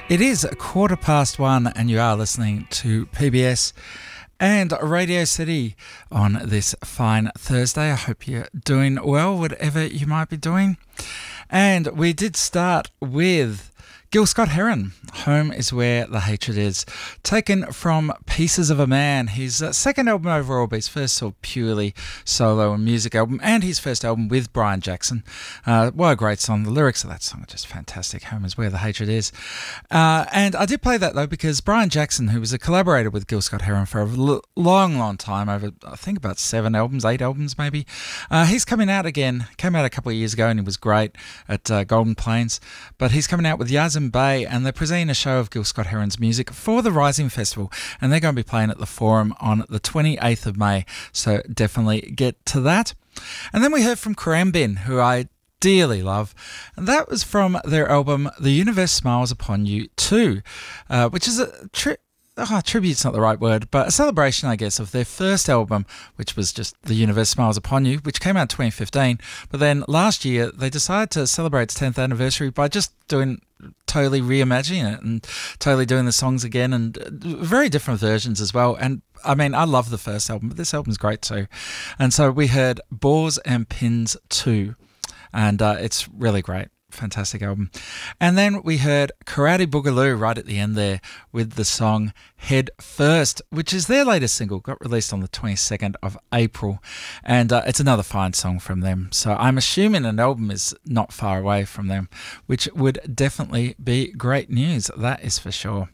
It is 1:15 and you are listening to PBS and Radio City on this fine Thursday. I hope you're doing well, whatever you might be doing. And we did start with Gil Scott-Heron, Home is Where the Hatred Is, taken from Pieces of a Man, his second album overall, but his first sort of purely solo and music album, and his first album with Brian Jackson. What a great song. The lyrics of that song are just fantastic. Home is Where the Hatred Is. And I did play that, though, because Brian Jackson, who was a collaborator with Gil Scott-Heron for a long time, over, I think, about 8 albums maybe, he's coming out again. Came out a couple of years ago and he was great at Golden Plains, but he's coming out with Yazin Bay, and they're presenting a show of Gil Scott-Heron's music for the Rising Festival, and they're going to be playing at the Forum on the 28th of May, so definitely get to that. And then we heard from Karambin, who I dearly love, and that was from their album The Universe Smiles Upon You 2, which is a tribute's not the right word, but a celebration, I guess, of their first album, which was just The Universe Smiles Upon You, which came out in 2015. But then last year, they decided to celebrate its 10th anniversary by just totally reimagining it and totally doing the songs again, and very different versions as well. And I mean, I love the first album, but this album's great too. And so we heard Balls and Pins 2, and it's really great. Fantastic album. And then we heard Karate Boogaloo right at the end there with the song Head First, which is their latest single, got released on the 22nd of April, and it's another fine song from them. So I'm assuming an album is not far away from them, which would definitely be great news, that is for sure.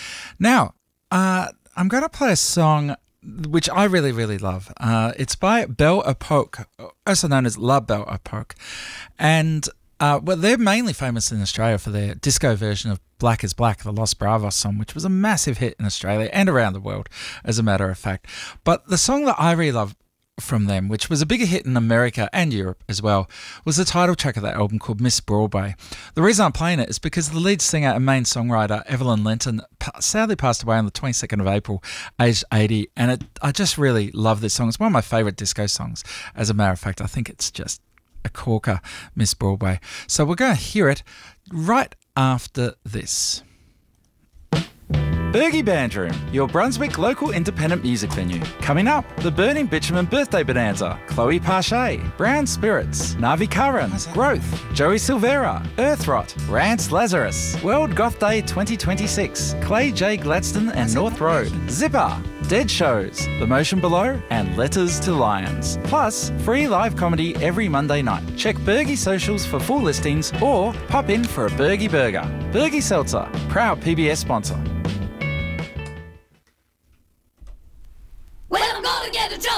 Now, I'm going to play a song which I really, really love. It's by Belle Epoque, also known as La Belle Epoque, and well, they're mainly famous in Australia for their disco version of Black is Black, the Los Bravos song, which was a massive hit in Australia and around the world, as a matter of fact. But the song that I really love from them, which was a bigger hit in America and Europe as well, was the title track of that album called Miss Broadway. The reason I'm playing it is because the lead singer and main songwriter, Evelyn Linton, sadly passed away on the 22nd of April, aged 80, and I just really love this song. It's one of my favourite disco songs, as a matter of fact. I think it's just a corker, Miss Broadway. So we're going to hear it right after this. Bergie Band Room, your Brunswick local independent music venue. Coming up, the Burning Bitumen Birthday Bonanza, Chloe Parche, Brown Spirits, Navi Curran, Growth, Joey Silvera, Earthrot, Rance Lazarus, World Goth Day 2026, Clay J. Gladstone and North Road, Zipper, Dead Shows, The Motion Below, and Letters to Lions. Plus, free live comedy every Monday night. Check Bergie socials for full listings or pop in for a Bergie burger. Bergie Seltzer, proud PBS sponsor. Well, I'm gonna get a job.